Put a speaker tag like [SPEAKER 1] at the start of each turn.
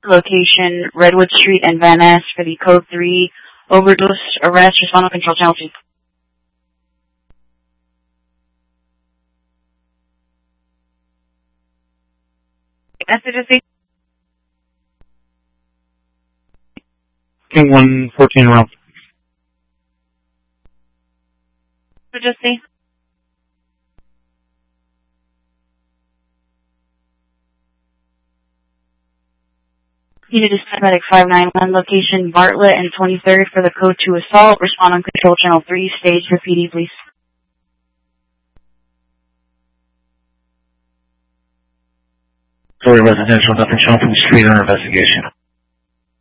[SPEAKER 1] location Redwood Street and Van Ness for the Code 3 overdose arrest. Respond on control channel 2. Messages,
[SPEAKER 2] King 114 around.
[SPEAKER 1] just see. Unit Dispatch 591, location Bartlett and 23rd for the Code 2 assault. Respond on control channel 3, stage for PD, please.
[SPEAKER 2] Story residential, nothing shown from the street under investigation.